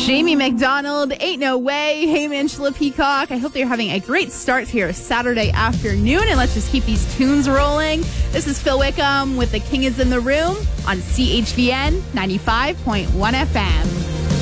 Jamie McDonald, Ain't No Way. Hey, Angela Peacock. I hope that you're having a great start to your Saturday afternoon, and let's just keep these tunes rolling. This is Phil Wickham with The King Is in the Room on CHVN 95.1 FM.